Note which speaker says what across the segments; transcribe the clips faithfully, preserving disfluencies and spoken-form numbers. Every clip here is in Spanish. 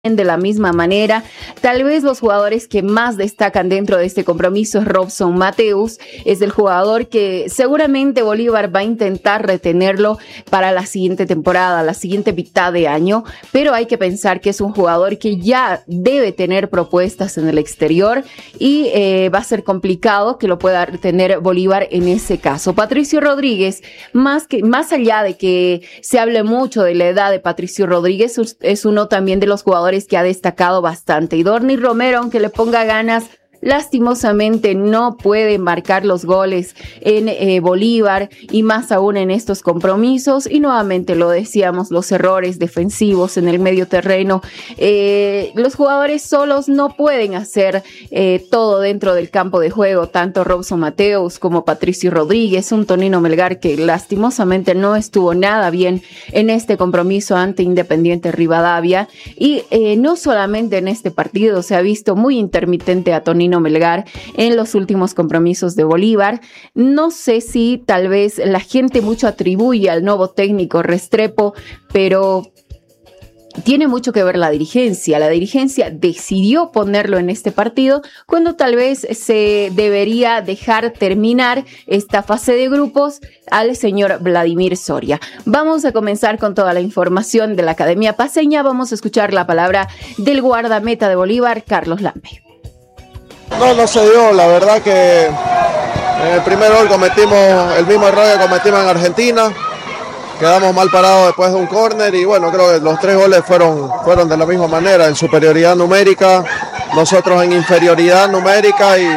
Speaker 1: de la misma manera. Tal vez los jugadores que más destacan dentro de este compromiso es Robson Mateus, es el jugador que seguramente Bolívar va a intentar retenerlo para la siguiente temporada, la siguiente mitad de año, pero hay que pensar que es un jugador que ya debe tener propuestas en el exterior y eh, va a ser complicado que lo pueda retener Bolívar en ese caso. Patricio Rodríguez, más, que, más allá de que se hable mucho de la edad de Patricio Rodríguez, es uno también de los jugadores que ha destacado bastante. Y Dorni Romero, aunque le ponga ganas, lastimosamente no puede marcar los goles en eh, Bolívar y más aún en estos compromisos. Y nuevamente lo decíamos, los errores defensivos en el medio terreno. Eh, los jugadores solos no pueden hacer eh, todo dentro del campo de juego, tanto Robson Mateus como Patricio Rodríguez, un Tonino Melgar que lastimosamente no estuvo nada bien en este compromiso ante Independiente Rivadavia. Y eh, no solamente en este partido se ha visto muy intermitente a Tonino Melgar en los últimos compromisos de Bolívar. No sé si tal vez la gente mucho atribuye al nuevo técnico Restrepo, pero tiene mucho que ver la dirigencia. La dirigencia decidió ponerlo en este partido cuando tal vez se debería dejar terminar esta fase de grupos al señor Vladimir Soria. Vamos a comenzar con toda la información de la Academia Paceña. Vamos a escuchar la palabra del guardameta de Bolívar, Carlos Lampe.
Speaker 2: No, no se dio, la verdad que en el primer gol cometimos el mismo error que cometimos en Argentina, quedamos mal parados después de un córner y bueno, creo que los tres goles fueron, fueron de la misma manera, en superioridad numérica, nosotros en inferioridad numérica y,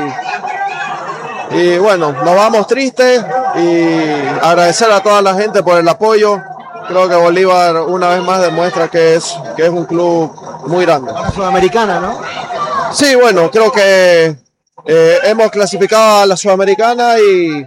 Speaker 2: y bueno, nos vamos tristes y agradecer a toda la gente por el apoyo. Creo que Bolívar una vez más demuestra que es, que es un club muy grande.
Speaker 3: Sudamericana, ¿no?
Speaker 2: Sí, bueno, creo que eh, hemos clasificado a la Sudamericana y,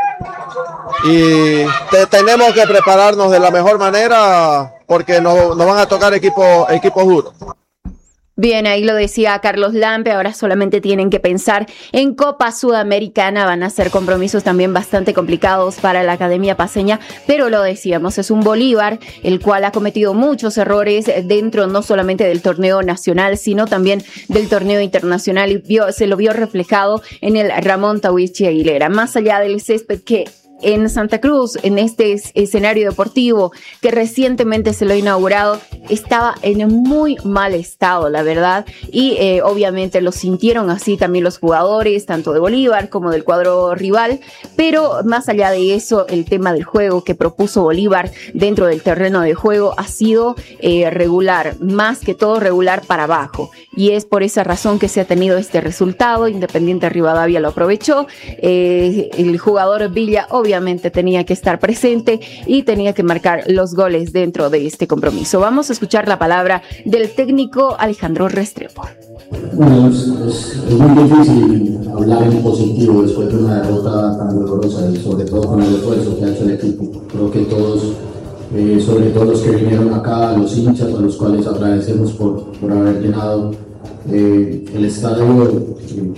Speaker 2: y te, tenemos que prepararnos de la mejor manera porque nos, nos van a tocar equipos, equipos duros.
Speaker 1: Bien, ahí lo decía Carlos Lampe, ahora solamente tienen que pensar en Copa Sudamericana, van a ser compromisos también bastante complicados para la Academia Paceña, pero lo decíamos, es un Bolívar el cual ha cometido muchos errores dentro no solamente del torneo nacional, sino también del torneo internacional y vio, se lo vio reflejado en el Ramón Tahuichi Aguilera, más allá del césped que en Santa Cruz, en este escenario deportivo que recientemente se lo ha inaugurado, estaba en muy mal estado, la verdad, y eh, obviamente lo sintieron así también los jugadores, tanto de Bolívar como del cuadro rival, pero más allá de eso, el tema del juego que propuso Bolívar dentro del terreno de juego ha sido eh, regular, más que todo regular para abajo, y es por esa razón que se ha tenido este resultado. Independiente Rivadavia lo aprovechó, eh, el jugador Villa obviamente Obviamente tenía que estar presente y tenía que marcar los goles dentro de este compromiso. Vamos a escuchar la palabra del técnico Alejandro Restrepo.
Speaker 4: Bueno, es, es, es muy difícil hablar en positivo después de una derrota tan dolorosa y sobre todo con el esfuerzo que ha hecho el equipo. Creo que todos, eh, sobre todo los que vinieron acá, los hinchas a los cuales agradecemos por, por haber llenado eh, el estadio, eh,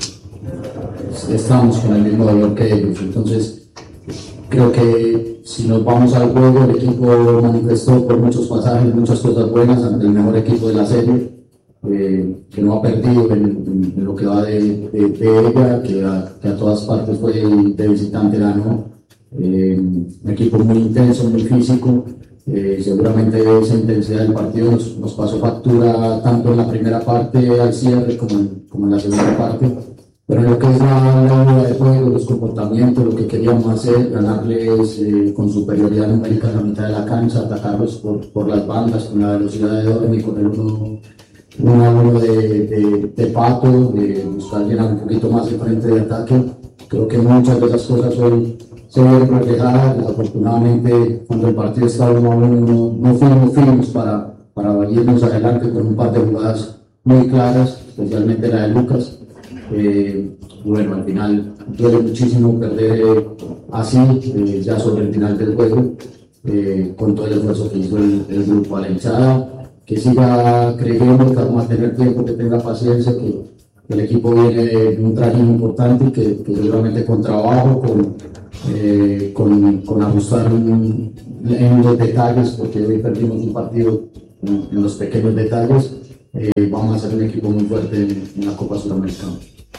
Speaker 4: estamos con el mismo dolor que ellos. Entonces, creo que si nos vamos al juego, el equipo manifestó por muchos pasajes, muchas cosas buenas ante el mejor equipo de la serie, eh, que no ha perdido en, en, en lo que va de, de, de ella, que a, que a todas partes fue de visitante ganó. Eh, un equipo muy intenso, muy físico, eh, seguramente esa intensidad del partido nos, nos pasó factura tanto en la primera parte al cierre como en, como en la segunda parte. Pero en lo que es la, la unidad de juego, los comportamientos, lo que queríamos hacer, ganarles eh, con superioridad numérica en la mitad de la cancha, atacarlos por, por las bandas, con la velocidad de Dormi, con el uno, uno a uno de, de, de Pato, de buscar llenar un poquito más el frente de ataque. Creo que muchas de esas cosas hoy se ven reflejadas. Desafortunadamente, cuando el partido está uno a uno, no, no fuimos firmes para, para irnos adelante con un par de jugadas muy claras, especialmente la de Lucas. Eh, bueno, al final duele muchísimo perder eh, así, eh, ya sobre el final del juego, eh, con todo el esfuerzo que hizo el, el grupo. A la hinchada, que siga creyendo, que vamos a tener tiempo, que tenga paciencia, que, que el equipo viene de un trajín importante y que, que seguramente con trabajo, con, eh, con, con ajustar en, en los detalles, porque hoy perdimos un partido en, en los pequeños detalles. eh, vamos a ser un equipo muy fuerte en, en la Copa Sudamericana.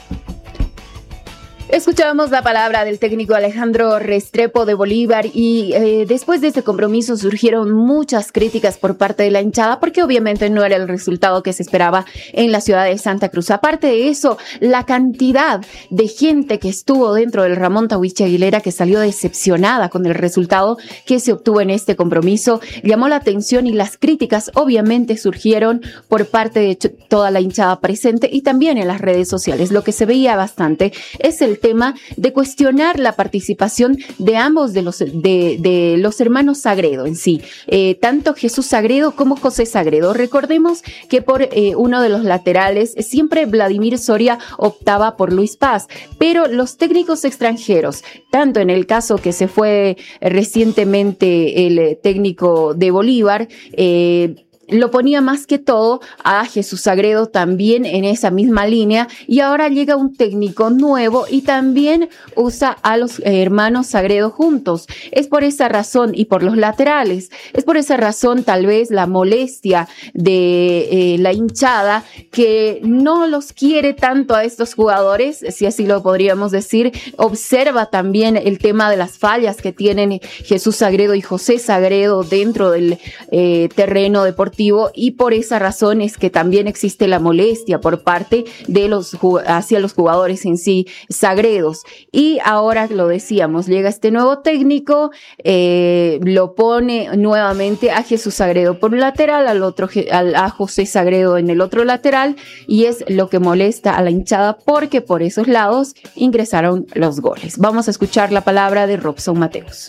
Speaker 1: Escuchábamos la palabra del técnico Alejandro Restrepo de Bolívar y eh, después de este compromiso surgieron muchas críticas por parte de la hinchada porque obviamente no era el resultado que se esperaba en la ciudad de Santa Cruz. Aparte de eso, la cantidad de gente que estuvo dentro del Ramón Tahuichi Aguilera que salió decepcionada con el resultado que se obtuvo en este compromiso llamó la atención y las críticas obviamente surgieron por parte de toda la hinchada presente y también en las redes sociales. Lo que se veía bastante es el tema de cuestionar la participación de ambos de los, de, de los hermanos Sagredo en sí, eh, tanto Jesús Sagredo como José Sagredo. Recordemos que por eh, uno de los laterales siempre Vladimir Soria optaba por Luis Paz, pero los técnicos extranjeros, tanto en el caso que se fue recientemente el técnico de Bolívar, eh, lo ponía más que todo a Jesús Sagredo también en esa misma línea y ahora llega un técnico nuevo y también usa a los hermanos Sagredo juntos. Es por esa razón y por los laterales, es por esa razón tal vez la molestia de eh, la hinchada que no los quiere tanto a estos jugadores, si así lo podríamos decir. Observa también el tema de las fallas que tienen Jesús Sagredo y José Sagredo dentro del eh, terreno deportivo. Y por esa razón es que también existe la molestia por parte de los hacia los jugadores en sí sagredos. Y ahora lo decíamos, llega este nuevo técnico, eh, lo pone nuevamente a Jesús Sagredo por un lateral, al otro al, a José Sagredo en el otro lateral, y es lo que molesta a la hinchada porque por esos lados ingresaron los goles. Vamos a escuchar la palabra de Robson Mateus.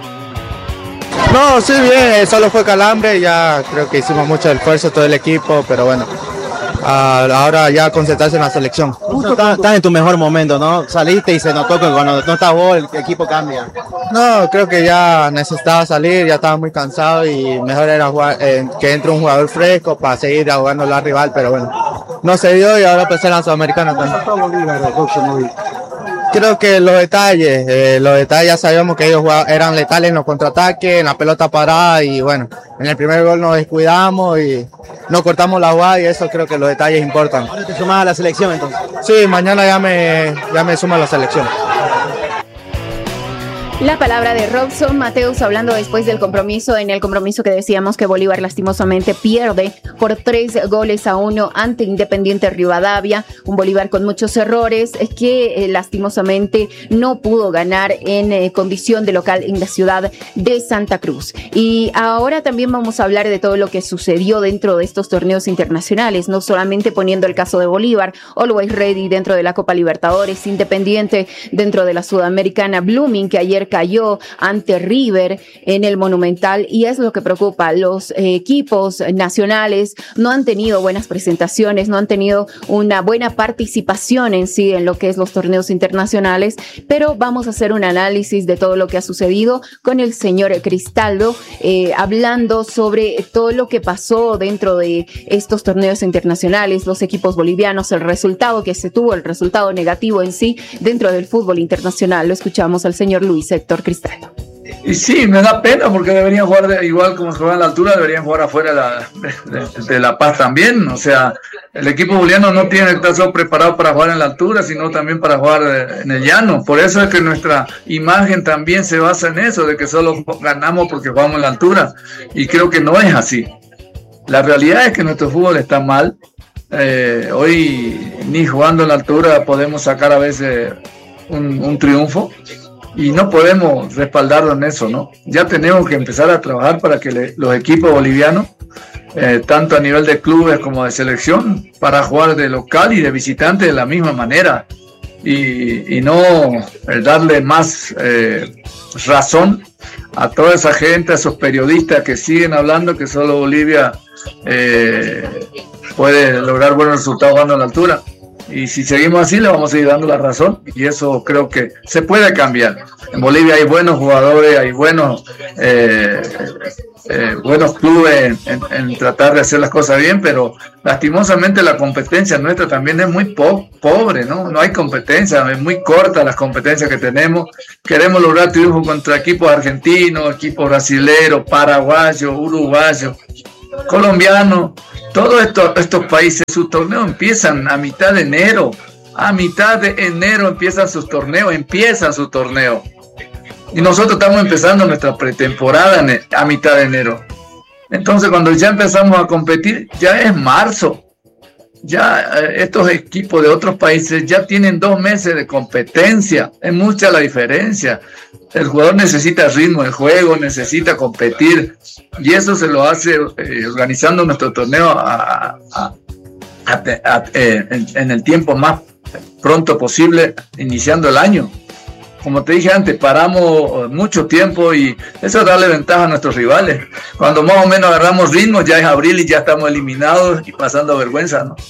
Speaker 3: No, sí, bien, solo fue calambre, ya creo que hicimos mucho esfuerzo todo el equipo, pero bueno, uh, ahora ya concentrarse en la selección.
Speaker 5: Estás está en tu mejor momento, ¿no? Saliste y se notó que cuando no estás vos, el equipo cambia.
Speaker 3: No, creo que ya necesitaba salir, ya estaba muy cansado y mejor era jugar, eh, que entre un jugador fresco para seguir jugando la rival, pero bueno, no se dio y ahora pensé en la Sudamericana también. Creo que los detalles, eh, los detalles ya sabíamos que ellos jugaban, eran letales en los contraataques, en la pelota parada y bueno, en el primer gol nos descuidamos y no cortamos la jugada y eso creo que los detalles importan.
Speaker 5: ¿Ahora te sumás a la selección entonces?
Speaker 3: Sí, mañana ya me, ya me sumo a la selección.
Speaker 1: La palabra de Robson Mateus hablando después del compromiso, en el compromiso que decíamos que Bolívar lastimosamente pierde por tres goles a uno ante Independiente Rivadavia, un Bolívar con muchos errores que eh, lastimosamente no pudo ganar en eh, condición de local en la ciudad de Santa Cruz. Y ahora también vamos a hablar de todo lo que sucedió dentro de estos torneos internacionales, no solamente poniendo el caso de Bolívar, Always Ready dentro de la Copa Libertadores, Independiente dentro de la Sudamericana, Blooming que ayer cayó ante River en el Monumental y es lo que preocupa. Los eh, equipos nacionales no han tenido buenas presentaciones, no han tenido una buena participación en sí en lo que es los torneos internacionales, pero vamos a hacer un análisis de todo lo que ha sucedido con el señor Cristaldo, eh, hablando sobre todo lo que pasó dentro de estos torneos internacionales, los equipos bolivianos, el resultado que se tuvo, el resultado negativo en sí dentro del fútbol internacional. Lo escuchamos al señor Luis Héctor Cristaldo.
Speaker 6: Y sí, me da pena porque deberían jugar de, igual como se juegan a la altura, deberían jugar afuera de la, de, de La Paz también. O sea, el equipo boliviano no tiene que estar solo preparado para jugar en la altura, sino también para jugar en el llano. Por eso es que nuestra imagen también se basa en eso, de que solo ganamos porque jugamos en la altura. Y creo que no es así. La realidad es que nuestro fútbol está mal. Eh, hoy ni jugando en la altura podemos sacar a veces un, un triunfo. Y no podemos respaldarlo en eso, ¿no? Ya tenemos que empezar a trabajar para que le, los equipos bolivianos, eh, tanto a nivel de clubes como de selección, para jugar de local y de visitante de la misma manera. Y, y no eh, darle más eh, razón a toda esa gente, a esos periodistas que siguen hablando que solo Bolivia eh, puede lograr buenos resultados jugando a la altura. Y si seguimos así, le vamos a seguir dando la razón. Y eso creo que se puede cambiar. En Bolivia hay buenos jugadores, hay buenos eh, eh, buenos clubes en, en, en tratar de hacer las cosas bien, pero lastimosamente la competencia nuestra también es muy po- pobre, ¿no? No hay competencia, es muy corta las competencias que tenemos. Queremos lograr triunfo contra equipos argentinos, equipos brasileños, paraguayos, uruguayos. colombianos, todos estos, estos países, sus torneos empiezan a mitad de enero. A mitad de enero empiezan sus torneos, empiezan su torneo. Y nosotros estamos empezando nuestra pretemporada a mitad de enero. Entonces, cuando ya empezamos a competir, ya es marzo. Ya eh, estos equipos de otros países ya tienen dos meses de competencia. Es mucha la diferencia. El jugador necesita ritmo de juego, necesita competir. Y eso se lo hace eh, organizando nuestro torneo a, a, a, a, eh, en, en el tiempo más pronto posible, iniciando el año. Como te dije antes, paramos mucho tiempo y eso es darle ventaja a nuestros rivales. Cuando más o menos agarramos ritmo, ya es abril y ya estamos eliminados y pasando vergüenza, ¿no?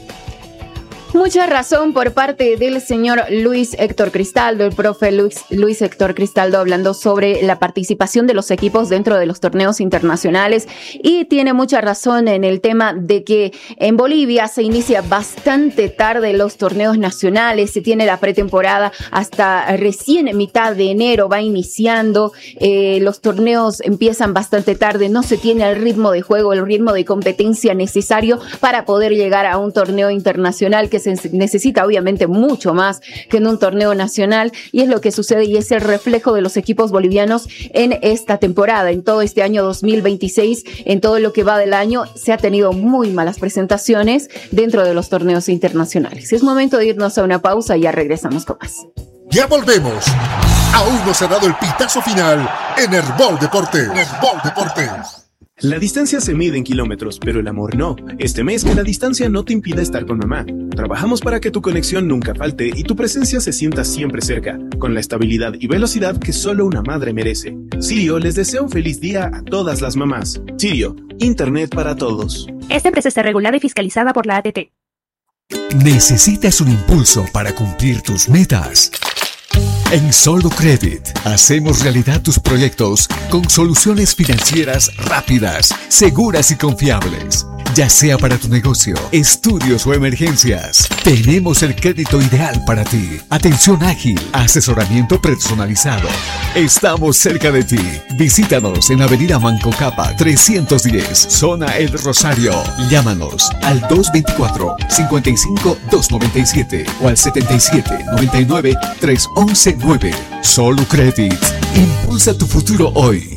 Speaker 1: Mucha razón por parte del señor Luis Héctor Cristaldo, el profe Luis, Luis Héctor Cristaldo, hablando sobre la participación de los equipos dentro de los torneos internacionales, y tiene mucha razón en el tema de que en Bolivia se inicia bastante tarde los torneos nacionales, se tiene la pretemporada hasta recién en mitad de enero, va iniciando, eh, los torneos empiezan bastante tarde, no se tiene el ritmo de juego, el ritmo de competencia necesario para poder llegar a un torneo internacional que se necesita obviamente mucho más que en un torneo nacional, y es lo que sucede y es el reflejo de los equipos bolivianos en esta temporada, en todo este año dos mil veintiséis, en todo lo que va del año se ha tenido muy malas presentaciones dentro de los torneos internacionales. Es momento de irnos a una pausa y ya regresamos con más.
Speaker 7: Ya volvemos. Aún no se ha dado el pitazo final en Herbol Deportes. Herbol Deportes.
Speaker 8: La distancia se mide en kilómetros, pero el amor no. Este mes que la distancia no te impida estar con mamá. Trabajamos para que tu conexión nunca falte y tu presencia se sienta siempre cerca, con la estabilidad y velocidad que solo una madre merece. Sirio les desea un feliz día a todas las mamás. Sirio, Internet para todos.
Speaker 9: Esta empresa está regulada y fiscalizada por la A T T.
Speaker 10: ¿Necesitas un impulso para cumplir tus metas? En Solo Credit hacemos realidad tus proyectos con soluciones financieras rápidas, seguras y confiables. Ya sea para tu negocio, estudios o emergencias, tenemos el crédito ideal para ti. Atención ágil, asesoramiento personalizado. Estamos cerca de ti. Visítanos en Avenida Manco Capa trescientos diez, Zona El Rosario. Llámanos al dos veinticuatro, cincuenta y cinco, doscientos noventa y siete o al setenta y siete, noventa y nueve, trescientos once nueve. Solo Credit. Impulsa tu futuro hoy.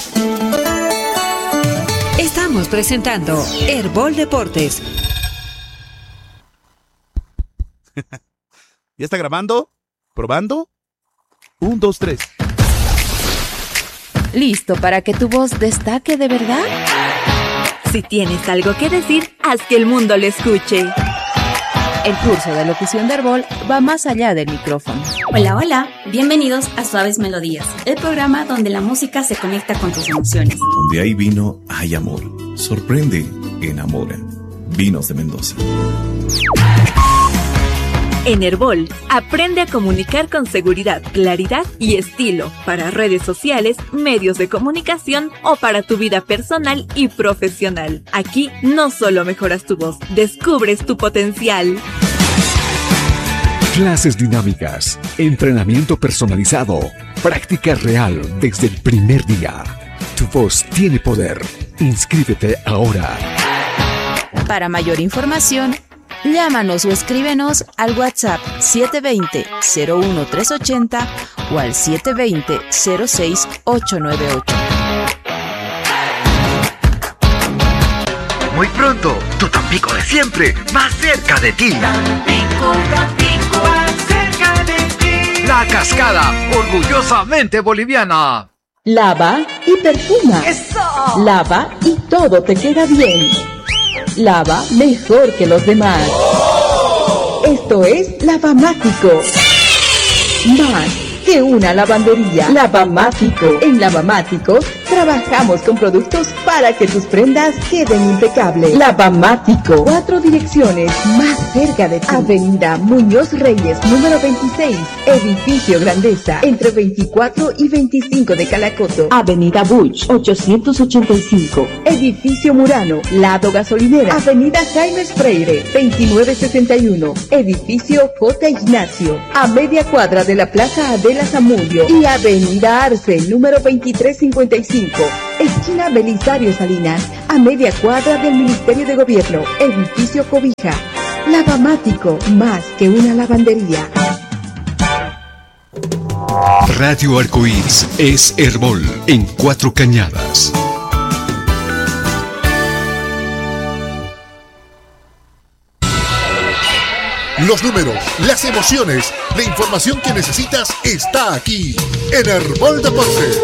Speaker 11: Estamos presentando Herbol Deportes.
Speaker 12: ¿Ya está grabando? ¿Probando? Un, dos, tres.
Speaker 11: ¿Listo para que tu voz destaque de verdad? Si tienes algo que decir, haz que el mundo lo escuche. El curso de locución de Herbol va más allá del micrófono.
Speaker 13: Hola, hola. Bienvenidos a Suaves Melodías, el programa donde la música se conecta con tus emociones.
Speaker 14: Donde hay vino, hay amor. Sorprende, enamora. Vinos de Mendoza.
Speaker 11: En Herbol, aprende a comunicar con seguridad, claridad y estilo para redes sociales, medios de comunicación o para tu vida personal y profesional. Aquí no solo mejoras tu voz, descubres tu potencial.
Speaker 10: Clases dinámicas, entrenamiento personalizado, práctica real desde el primer día. Tu voz tiene poder. Inscríbete ahora.
Speaker 11: Para mayor información, llámanos o escríbenos al WhatsApp siete dos cero, cero uno tres ocho cero o al siete dos cero, cero seis ocho nueve ocho.
Speaker 15: Muy pronto, tu Tampico de siempre, más cerca de ti.
Speaker 16: Tampico, Tampico, más cerca de ti.
Speaker 15: La Cascada, orgullosamente boliviana.
Speaker 17: Lava y perfuma. ¡Eso! Lava y todo te queda bien. Lava mejor que los demás. ¡Oh! Esto es Lavamático. Más que una lavandería. Lavamático. En Lavamáticos trabajamos con productos para que tus prendas queden impecables. Lavamático. Cuatro direcciones más cerca de ti. Avenida Muñoz Reyes, número veintiséis. Edificio Grandeza, entre veinticuatro y veinticinco de Calacoto. Avenida Buch, ochocientos ochenta y cinco. Edificio Murano, lado gasolinera. Avenida Jaime Freire, veintinueve sesenta y uno. Edificio J. Ignacio, a media cuadra de la Plaza Adela Zamudio. Y Avenida Arce, número veintitrés cincuenta y cinco. México, esquina Belisario Salinas, a media cuadra del Ministerio de Gobierno, edificio Cobija. Lavamático, más que una lavandería.
Speaker 10: Radio Arcoíris es Herbol en Cuatro Cañadas.
Speaker 7: Los números, las emociones, la información que necesitas está aquí en Herbol Deportes.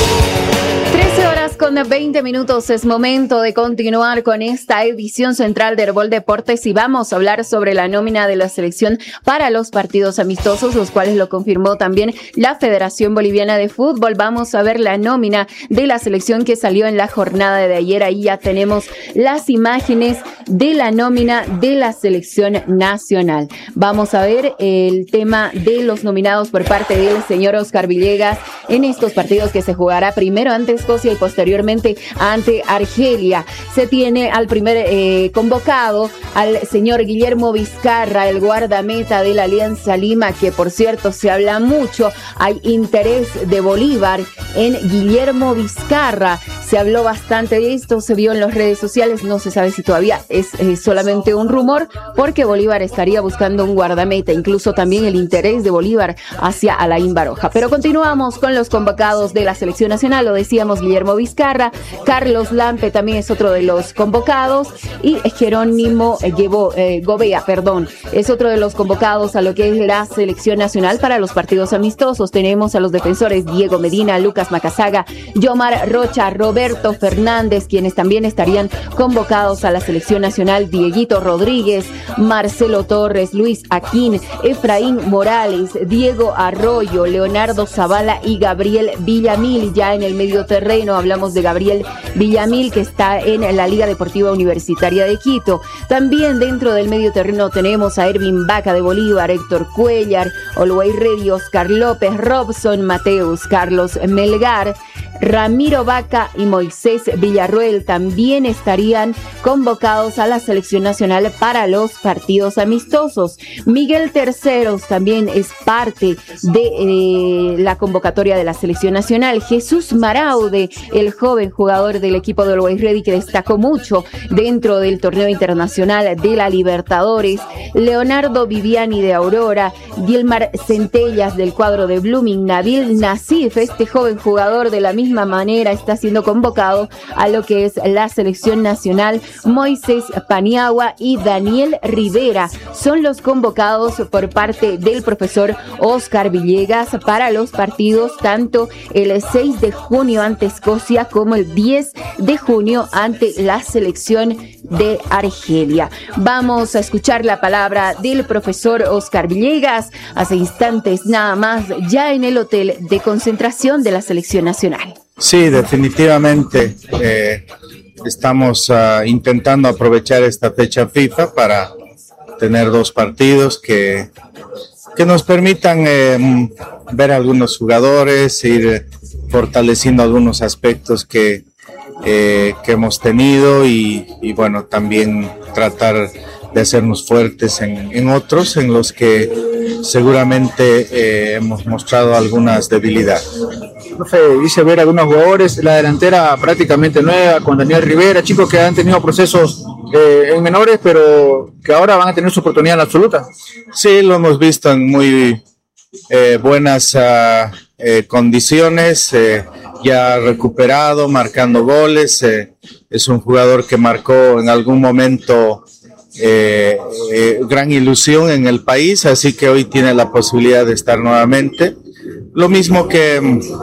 Speaker 1: trece horas con veinte minutos, es momento de continuar con esta edición central de Herbol Deportes y vamos a hablar sobre la nómina de la selección para los partidos amistosos, los cuales lo confirmó también la Federación Boliviana de Fútbol. Vamos a ver la nómina de la selección que salió en la jornada de ayer. Ahí ya tenemos las imágenes de la nómina de la selección nacional. Vamos a ver el tema de los nominados por parte del señor Oscar Villegas en estos partidos que se jugará primero ante Escocia y posteriormente ante Argelia. Se tiene al primer eh, convocado al señor Guillermo Vizcarra, el guardameta de la Alianza Lima, que por cierto se habla mucho, hay interés de Bolívar en Guillermo Vizcarra. Se habló bastante de esto, se vio en las redes sociales, no se sabe si todavía es eh, solamente un rumor, porque Bolívar estaría buscando un guardameta, incluso también el interés de Bolívar hacia Alain Baroja. Pero continuamos con los convocados de la selección nacional, lo decíamos, Guillermo Vizcarra, Carlos Lampe también es otro de los convocados, y Jerónimo eh, Llevo, eh, Gobea, perdón, es otro de los convocados a lo que es la selección nacional para los partidos amistosos. Tenemos a los defensores Diego Medina, Lucas Macazaga, Yomar Rocha, Roberto Fernández, quienes también estarían convocados a la selección nacional, Dieguito Rodríguez, Marcelo Torres, Luis Aquín, Efraín Morales, Diego Arroyo, Leonardo Zavala y Gabriel Villamil. Ya en el medio terreno hablamos de Gabriel Villamil, que está en la Liga Deportiva Universitaria de Quito. También dentro del medio terreno tenemos a Ervin Vaca de Bolívar, Héctor Cuellar, Olwey Reddy, Oscar López, Robson Mateus, Carlos Melgar, Ramiro Vaca y Moisés Villarroel también estarían convocados a la selección nacional para los partidos amistosos. Miguel Terceros también es parte de eh, la convocatoria de la selección nacional. Jesús Maraude, el joven jugador del equipo de Always Ready que destacó mucho dentro del torneo internacional de la Libertadores. Leonardo Viviani de Aurora, Gilmar Centellas del cuadro de Blooming, Nabil Nasif, este joven jugador de la misma manera está siendo convocado a lo que es la selección nacional. Moisés Paniagua y Daniel Rivera son los convocados por parte del profesor Oscar Villegas para los partidos tanto el seis de junio ante Escocia como el diez de junio ante la selección de Argelia. Vamos a escuchar la palabra del profesor Oscar Villegas hace instantes nada más, ya en el hotel de concentración de la selección nacional.
Speaker 18: Sí, definitivamente eh, estamos uh, intentando aprovechar esta fecha FIFA para tener dos partidos que, que nos permitan eh, ver a algunos jugadores, ir fortaleciendo algunos aspectos que, eh, que hemos tenido y, y bueno, también tratar de hacernos fuertes en, en otros en los que seguramente eh, hemos mostrado algunas debilidades.
Speaker 19: Profe, dice ver algunos jugadores, la delantera prácticamente nueva con Daniel Rivera, chicos que han tenido procesos eh, en menores, pero que ahora van a tener su oportunidad en la absoluta.
Speaker 18: Sí, lo hemos visto en muy eh, buenas uh, eh, condiciones, eh, ya recuperado, marcando goles, eh, es un jugador que marcó en algún momento Eh, eh, gran ilusión en el país, así que hoy tiene la posibilidad de estar nuevamente. Lo mismo que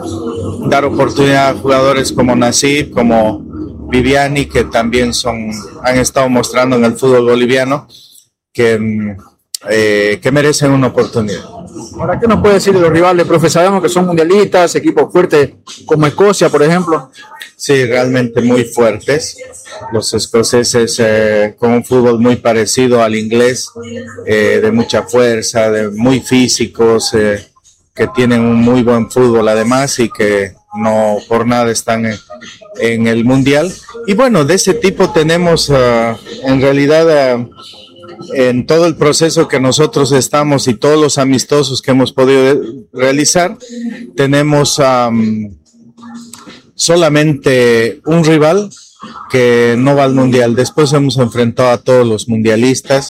Speaker 18: mm, dar oportunidad a jugadores como Nasib, como Viviani, que también son, han estado mostrando en el fútbol boliviano que, mm, eh, que merecen una oportunidad.
Speaker 19: Ahora, ¿qué nos puede decir de los rivales, profe? Sabemos que son mundialistas, equipos fuertes como Escocia, por ejemplo.
Speaker 18: Sí, realmente muy fuertes. Los escoceses eh, con un fútbol muy parecido al inglés, eh, de mucha fuerza, de muy físicos, eh, que tienen un muy buen fútbol además y que no por nada están en, en el mundial. Y bueno, de ese tipo tenemos uh, en realidad uh, en todo el proceso que nosotros estamos y todos los amistosos que hemos podido realizar, tenemos um, solamente un rival que no va al mundial. Después hemos enfrentado a todos los mundialistas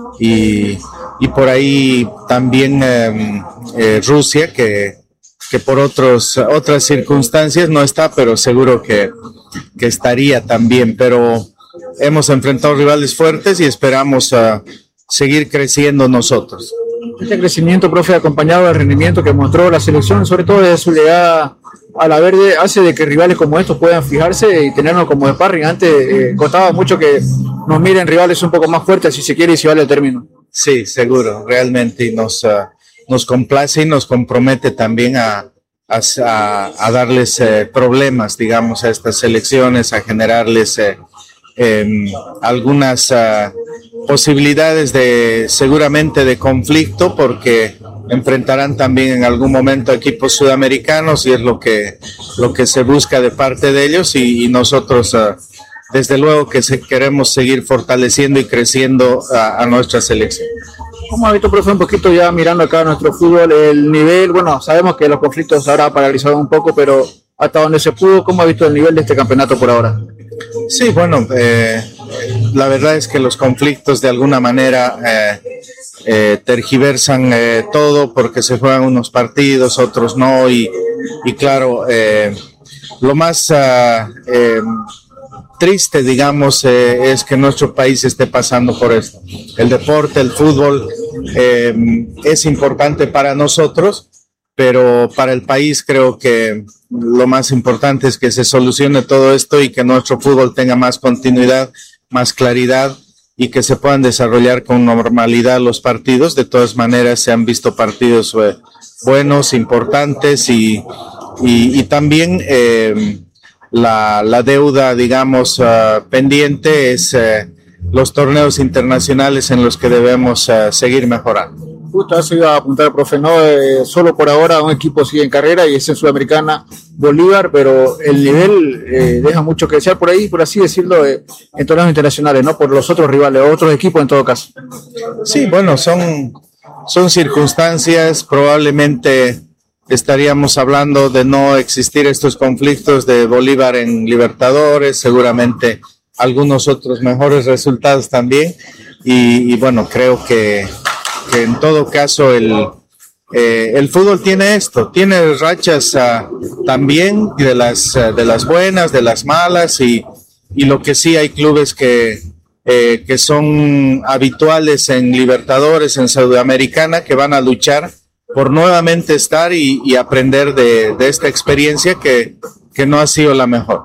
Speaker 18: y, y por ahí también eh, eh, Rusia, que, que por otros, otras circunstancias no está, pero seguro que, que estaría también. Pero hemos enfrentado rivales fuertes y esperamos uh, seguir creciendo nosotros.
Speaker 19: Este crecimiento, profe, acompañado del rendimiento que mostró la selección, sobre todo desde su llegada a la verde, hace de que rivales como estos puedan fijarse y tenernos como sparring. Antes eh, costaba mucho que nos miren rivales un poco más fuertes, si se quiere y si vale el término.
Speaker 18: Sí, seguro, realmente, y nos, uh, nos complace y nos compromete también a, a, a darles eh, problemas, digamos, a estas selecciones, a generarles eh, eh, algunas uh, posibilidades de, seguramente, de conflicto, porque enfrentarán también en algún momento equipos sudamericanos y es lo que, lo que se busca de parte de ellos y, y nosotros uh, desde luego que se, queremos seguir fortaleciendo y creciendo a, a nuestra selección.
Speaker 19: ¿Cómo ha visto, profe, un poquito ya mirando acá nuestro fútbol, el nivel? Bueno, sabemos que los conflictos ahora paralizado un poco, pero hasta donde se pudo, ¿cómo ha visto el nivel de este campeonato por ahora?
Speaker 18: Sí, bueno, eh, la verdad es que los conflictos de alguna manera eh, eh, tergiversan eh, todo porque se juegan unos partidos, otros no, y, y claro, eh, lo más uh, eh, triste, digamos, eh, es que nuestro país esté pasando por esto. El deporte, el fútbol eh, es importante para nosotros, pero para el país creo que lo más importante es que se solucione todo esto y que nuestro fútbol tenga más continuidad, más claridad y que se puedan desarrollar con normalidad los partidos. De todas maneras, se han visto partidos eh, buenos, importantes y, y, y también eh, la, la deuda, digamos, uh, pendiente es eh, los torneos internacionales en los que debemos uh, seguir mejorando.
Speaker 19: Justo eso iba a apuntar, profe, ¿no? Eh, solo por ahora un equipo sigue en carrera y es en Sudamericana, Bolívar, pero el nivel eh, deja mucho que desear por ahí, por así decirlo, eh, en torneos internacionales, ¿no? Por los otros rivales, otros equipos en todo caso.
Speaker 18: Sí, bueno, son, son circunstancias, probablemente estaríamos hablando de no existir estos conflictos de Bolívar en Libertadores, seguramente algunos otros mejores resultados también, y, y bueno, creo que que en todo caso el, eh, el fútbol tiene esto, tiene rachas uh, también de las, uh, de las buenas, de las malas y, y lo que sí hay clubes que, eh, que son habituales en Libertadores, en Sudamericana, que van a luchar por nuevamente estar y, y aprender de, de esta experiencia que, que no ha sido la mejor.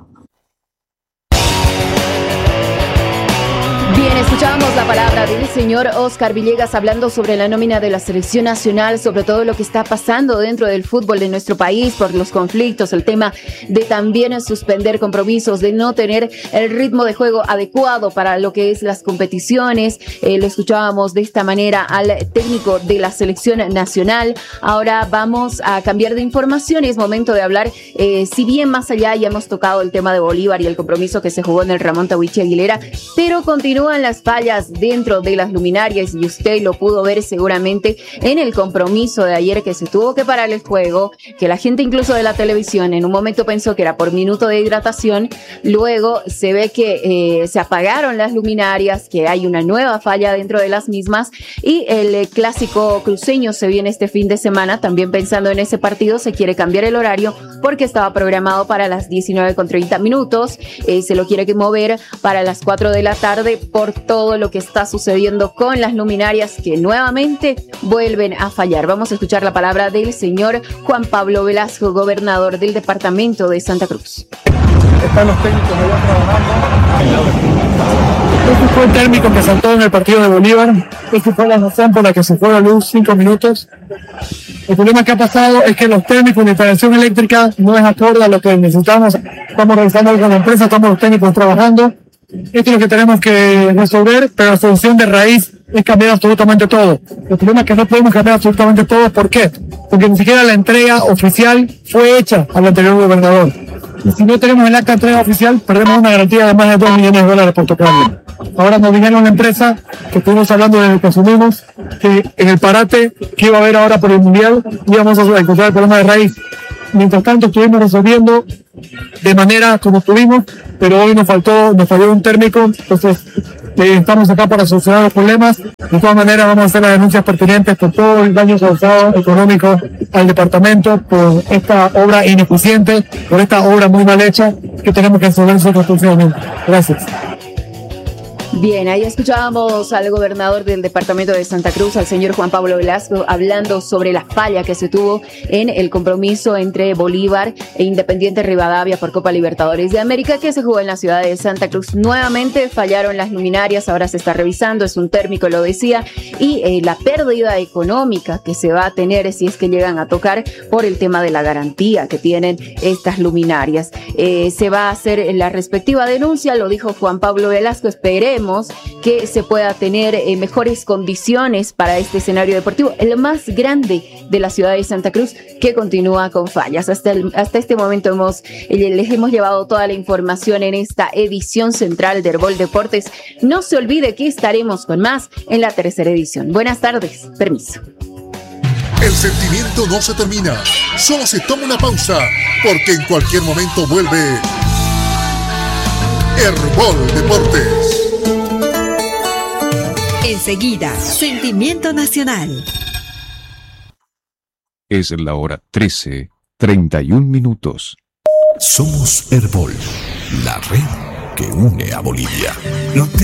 Speaker 1: Bien, escuchábamos la palabra del señor Oscar Villegas hablando sobre la nómina de la selección nacional, sobre todo lo que está pasando dentro del fútbol de nuestro país por los conflictos, el tema de también suspender compromisos, de no tener el ritmo de juego adecuado para lo que es las competiciones. Eh, lo escuchábamos de esta manera al técnico de la selección nacional. Ahora vamos a cambiar de información y es momento de hablar, eh, si bien más allá ya hemos tocado el tema de Bolívar y el compromiso que se jugó en el Ramón Tahuichi Aguilera, pero continúa las fallas dentro de las luminarias y usted lo pudo ver seguramente en el compromiso de ayer que se tuvo que parar el juego, que la gente incluso de la televisión en un momento pensó que era por minuto de hidratación, luego se ve que eh, se apagaron las luminarias, que hay una nueva falla dentro de las mismas y el eh, clásico cruceño se viene este fin de semana, también pensando en ese partido se quiere cambiar el horario porque estaba programado para las diecinueve con treinta minutos, eh, se lo quiere mover para las cuatro de la tarde por todo lo que está sucediendo con las luminarias que nuevamente vuelven a fallar. Vamos a escuchar la palabra del señor Juan Pablo Velasco, gobernador del departamento de Santa Cruz.
Speaker 20: Están los técnicos allá trabajando. Este fue el térmico que saltó en el partido de Bolívar. Esta fue la razón por la que se fue a la luz cinco minutos. El problema que ha pasado es que los técnicos de instalación eléctrica no es acorde a lo que necesitamos. Estamos revisando con la empresa, estamos los técnicos trabajando. Esto es lo que tenemos que resolver, pero la solución de raíz es cambiar absolutamente todo. El problema es que no podemos cambiar absolutamente todo. ¿Por qué? Porque ni siquiera la entrega oficial fue hecha al anterior gobernador. Y si no tenemos el acta de entrega oficial, perdemos una garantía de más de dos millones de dólares por tocarlo. Ahora nos vinieron una empresa que estuvimos hablando de que asumimos que en el parate que iba a haber ahora por el Mundial íbamos a encontrar el problema de raíz. mientras tanto estuvimos resolviendo de manera como pudimos, pero hoy nos faltó, nos falló un térmico, entonces eh, estamos acá para solucionar los problemas. De todas maneras vamos a hacer las denuncias pertinentes por todo el daño causado económico al departamento, por esta obra ineficiente, por esta obra muy mal hecha que tenemos que resolver constructivamente. Gracias.
Speaker 1: Bien, ahí escuchábamos al gobernador del departamento de Santa Cruz, al señor Juan Pablo Velasco, hablando sobre la falla que se tuvo en el compromiso entre Bolívar e Independiente Rivadavia por Copa Libertadores de América, que se jugó en la ciudad de Santa Cruz. Nuevamente fallaron las luminarias, ahora se está revisando, es un térmico, lo decía, y eh, la pérdida económica que se va a tener si es que llegan a tocar por el tema de la garantía que tienen estas luminarias. Eh, se va a hacer la respectiva denuncia, lo dijo Juan Pablo Velasco, esperemos que se pueda tener eh, mejores condiciones para este escenario deportivo, el más grande de la ciudad de Santa Cruz, que continúa con fallas. Hasta, el, hasta este momento hemos, eh, les hemos llevado toda la información en esta edición central de Herbol Deportes. No se olvide que estaremos con más en la tercera edición. Buenas tardes, permiso.
Speaker 7: El sentimiento no se termina, solo se toma una pausa, porque en cualquier momento vuelve Herbol Deportes.
Speaker 11: Enseguida, Sentimiento Nacional.
Speaker 10: Es la hora trece, treinta y un minutos. Somos Herbol, la red que une a Bolivia. No te